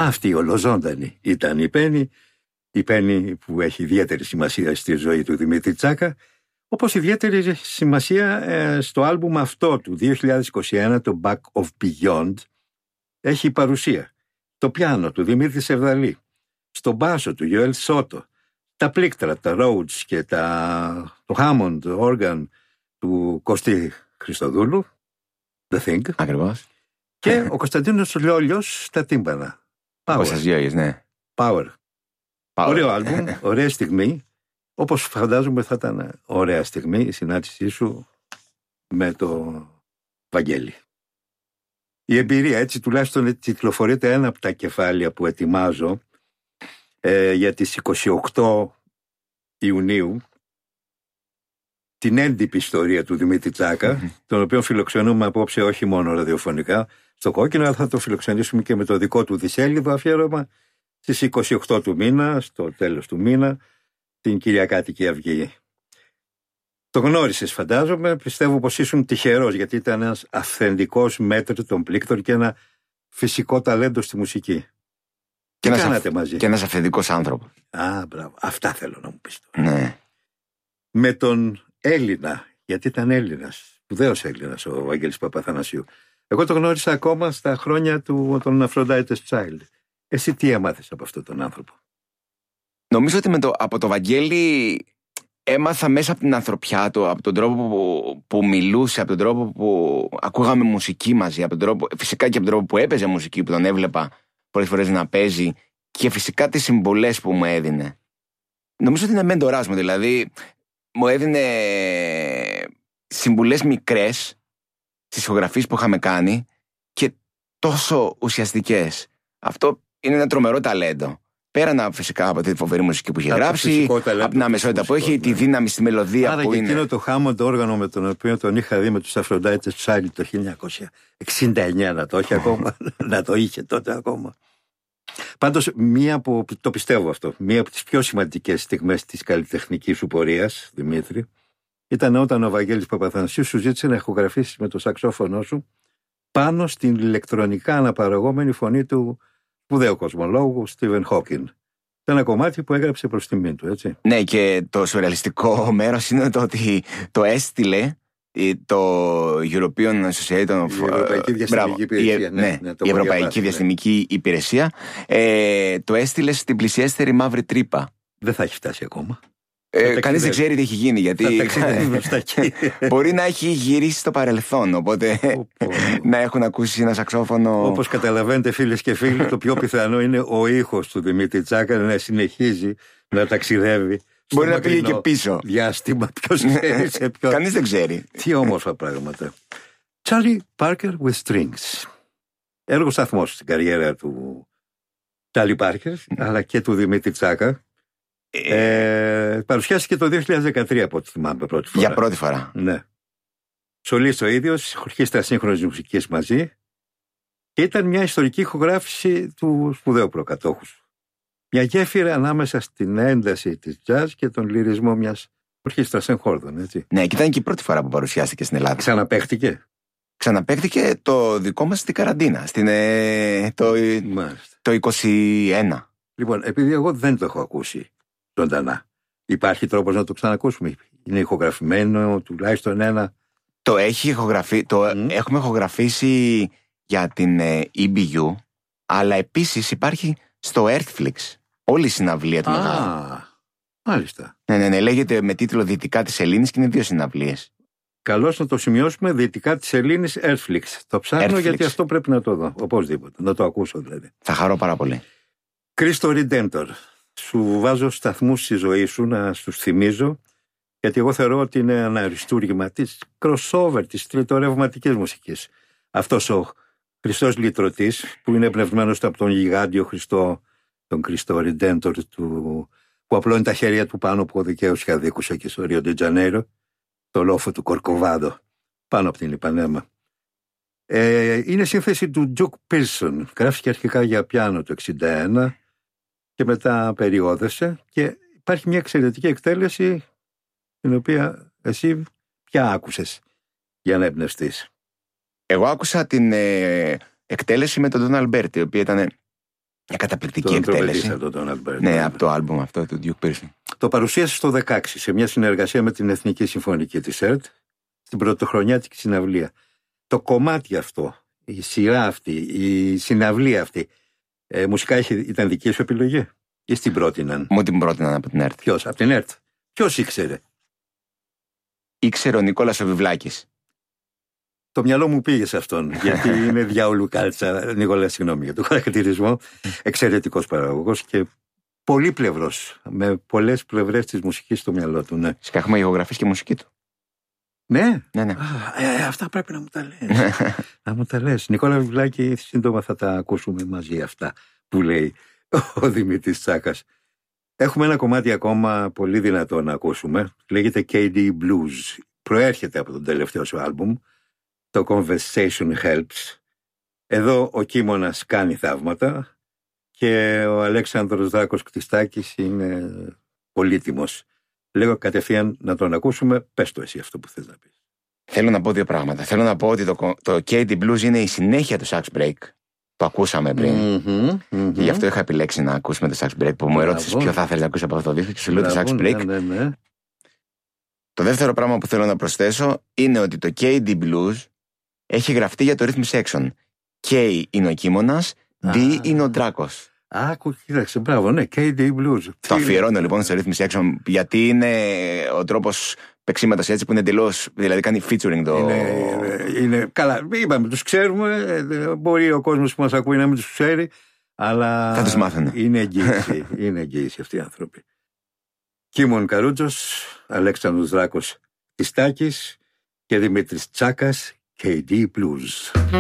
Αυτή ολοζώντανη ήταν η Πέννη που έχει ιδιαίτερη σημασία στη ζωή του Δημήτρη Τσάκα, όπως ιδιαίτερη σημασία στο άλμπουμ αυτό του 2021, το Back of Beyond, έχει η παρουσία το πιάνο του Δημήτρη Σεβδαλή, στο μπάσο του Γιωέλ Σότο, τα πλήκτρα, τα Rhodes και το Hammond organ του Κωστή Χριστοδούλου, The Thing. Ακριβώς. Και ο Κωνσταντίνος Λιόλιος στα τύμπανα. Κώστας Λιόλιος, ναι. Power. Ωραίο άλμπουμ, ωραία στιγμή. Όπως φαντάζομαι θα ήταν ωραία στιγμή η συνάντησή σου με το Βαγγέλη. Η εμπειρία, έτσι τουλάχιστον κυκλοφορείται ένα από τα κεφάλαια που ετοιμάζω για τις 28 Ιουνίου, την έντυπη ιστορία του Δημήτρη Τσάκα, τον οποίο φιλοξενούμε απόψε όχι μόνο ραδιοφωνικά στο Κόκκινο, αλλά θα το φιλοξενήσουμε και με το δικό του δισέλιδο αφιέρωμα στις 28 του μήνα, στο τέλος του μήνα, την Κυριακάτικη Αυγή. Το γνώρισες, φαντάζομαι, πιστεύω πως ήσουν τυχερός, γιατί ήταν ένας αυθεντικός μέτρ των πλήκτρων και ένα φυσικό ταλέντο στη μουσική. Τι κάνατε μαζί? Και ένας αυθεντικός άνθρωπος. Α, μπράβο. Αυτά θέλω να μου πεις τώρα. Ναι. Με τον Έλληνα, γιατί ήταν Έλληνας, σπουδαίος Έλληνας ο Βαγγέλης Παπαθανασίου. Εγώ το γνώρισα ακόμα στα χρόνια των Aphrodite's Child. Εσύ τι έμαθες από αυτόν τον άνθρωπο? Νομίζω ότι από το Βαγγέλη έμαθα μέσα από την ανθρωπιά του, από τον τρόπο που μιλούσε, από τον τρόπο που ακούγαμε μουσική μαζί, από τον τρόπο, φυσικά και από τον τρόπο που έπαιζε μουσική, που τον έβλεπα πολλές φορές να παίζει, και φυσικά τις συμβουλές που μου έδινε. Νομίζω ότι είναι μέντοράς μου, δηλαδή μου έδινε συμβουλές μικρές στις ηχογραφίες που είχαμε κάνει και τόσο ουσιαστικές. Αυτό είναι ένα τρομερό ταλέντο. Πέραν φυσικά από τη φοβερή μουσική που είχε γράψει, από την αμεσότητα που έχει, τη δύναμη στη μελωδία. Άρα που και είναι. Εκείνο το Hammond όργανο με τον οποίο τον είχα δει με τους Aphrodite's Child το 1969 να το έχει ακόμα, να το είχε τότε ακόμα. Πάντως, το πιστεύω αυτό, μία από τις πιο σημαντικές στιγμές της καλλιτεχνικής σου πορείας, Δημήτρη, ήταν όταν ο Βαγγέλης Παπαθανασίου σου ζήτησε να ηχογραφήσεις με το σαξόφωνο σου πάνω στην ηλεκτρονικά αναπαραγόμενη φωνή του σπουδαίου κοσμολόγου Στίβεν Χόκκιν. Ένα κομμάτι που έγραψε προς τιμήν του, έτσι. Ναι, και το σουρεαλιστικό μέρος είναι το ότι το έστειλε το European Association of... Η Ευρωπαϊκή Διαστημική Υπηρεσία το έστειλε στην πλησιέστερη μαύρη τρύπα. Δεν θα έχει φτάσει ακόμα. Κανείς δεν ξέρει τι έχει γίνει, γιατί μπορεί να έχει γυρίσει στο παρελθόν, οπότε να έχουν ακούσει ένα σαξόφωνο. Όπως καταλαβαίνετε, φίλες και φίλοι, το πιο πιθανό είναι ο ήχος του Δημήτρη Τσάκα να συνεχίζει να ταξιδεύει. Μπορεί να πήγε και πίσω. Διάστημα, ποιος ξέρει σε ποιο. Κανείς δεν ξέρει. Τι όμορφα πράγματα. Charlie Parker with Strings. Έργο σταθμός στην καριέρα του Charlie Parker, αλλά και του Δημήτρη Τσάκα. Παρουσιάστηκε το 2013 από ό,τι θυμάμαι πρώτη φορά. Για πρώτη φορά. Ναι. Σολίστ ο ίδιος, ορχήστρα σύγχρονης μουσικής μαζί, και ήταν μια ιστορική ηχογράφηση του σπουδαίου προκατόχου. Μια γέφυρα ανάμεσα στην ένταση της jazz και τον λυρισμό μιας ορχήστρας εγχόρδων, έτσι. Ναι, και ήταν και η πρώτη φορά που παρουσιάστηκε στην Ελλάδα. Ξαναπαίχτηκε το δικό μας στην καραντίνα, το 21. Λοιπόν, επειδή εγώ δεν το έχω ακούσει ζωντανά, υπάρχει τρόπος να το ξανακούσουμε? Είναι ηχογραφημένο τουλάχιστον ένα? Το έχουμε ηχογραφήσει για την EBU, αλλά επίσης υπάρχει στο Earthflix όλη η συναυλία του μεγάλου. Μάλιστα. Ναι, λέγεται με τίτλο Δυτικά της Ελλήνης και είναι 2 συναυλίες. Καλώς να το σημειώσουμε, Δυτικά της Ελλήνης, Earthflix. Το ψάχνω γιατί αυτό πρέπει να το δω, οπωσδήποτε, να το ακούσω δηλαδή. Θα χαρώ πάρα πολύ. Cristo Redentor. Σου βάζω σταθμούς στη ζωή σου να στους θυμίζω, γιατί εγώ θεωρώ ότι είναι ένα αριστούργημα της crossover, της τριτορευματικής μουσικής. Αυτός ο Χριστός Λυτρωτής, που είναι εμπνευσμένος από τον γιγάντιο Χριστό, τον Cristo Redentor, που απλώνει τα χέρια του πάνω από δικαίους καδίκους εκεί στο Ρίο ντε Τζανέιρο, το λόφο του Κορκοβάδο, πάνω από την Ιπανέμα. Είναι σύνθεση του Duke Pearson. Γράφηκε αρχικά για πιάνο το 1961 και μετά περιόδευσε, και υπάρχει μια εξαιρετική εκτέλεση την οποία εσύ ποια άκουσες για να εμπνευστείς? Εγώ άκουσα την εκτέλεση με τον Ντον Αλμπέρτη, η οποία ήταν Μια καταπληκτική εκτέλεση. Ναι, από το άλμπουμ αυτό του Duke Pearson. Το παρουσίασε στο 2016 σε μια συνεργασία με την Εθνική Συμφωνική της ΕΡΤ στην πρωτοχρονιάτικη συναυλία. Το κομμάτι αυτό, η σειρά αυτή, η συναυλία αυτή, μουσικά ήταν δική σου επιλογή ή στην πρότειναν? Μου την πρότειναν από την ΕΡΤ. Ποιος, από την ΕΡΤ? Ποιος ήξερε? Ήξερε ο Νικόλας ο Βιβλάκης. Το μυαλό μου πήγε σε αυτόν, γιατί είναι διάολου κάλτσα. Νικόλα, συγγνώμη για τον χαρακτηρισμό. Εξαιρετικός παραγωγός και πολύπλευρος, με πολλές πλευρές της μουσικής στο μυαλό του. Ναι. Φυσικά έχουμε ηχογραφήσει και μουσική του. Ναι. Ναι. Αυτά πρέπει να μου τα λες. Να μου τα λες. Νικόλα Βιβλάκη, σύντομα θα τα ακούσουμε μαζί αυτά που λέει ο Δημήτρης Τσάκας. Έχουμε ένα κομμάτι ακόμα πολύ δυνατό να ακούσουμε. Λέγεται KD Blues. Προέρχεται από τον τελευταίο σου άλμπουμ, το Conversation Helps. Εδώ ο Κίμωνας κάνει θαύματα και ο Αλέξανδρος Δράκος Κτιστάκης είναι πολύτιμος. Λέγω κατευθείαν να τον ακούσουμε. Πες το εσύ αυτό που θες να πεις. Θέλω να πω δύο πράγματα. Θέλω να πω ότι το KD Blues είναι η συνέχεια του Sax Break. Το ακούσαμε πριν. Και γι' αυτό είχα επιλέξει να ακούσουμε το Sax Break, που μου ερώτησες ποιο θα ήθελε να ακούσει από αυτό το δίσκο και σου λέω το Sax Break. Ναι. Το δεύτερο πράγμα που θέλω να προσθέσω είναι ότι το KD Blues έχει γραφτεί για το rhythm section. K είναι ο Κίμωνας, D είναι ο Δράκος. Κοίταξε, μπράβο, ναι, KD Blues. Το αφιερώνω λοιπόν στο rhythm section, γιατί είναι ο τρόπος παίξηματος έτσι που είναι εντελώς, δηλαδή κάνει featuring το... Είναι καλά, είπαμε, τους ξέρουμε, μπορεί ο κόσμος που μας ακούει να μην τους ξέρει, αλλά θα τους μάθουν. Είναι εγγύηση αυτοί οι άνθρωποι. Κίμων Καρούτζος, Αλέξανδρος Δράκος Κτιστάκης και Δημήτρης Τσάκας, KD Blues.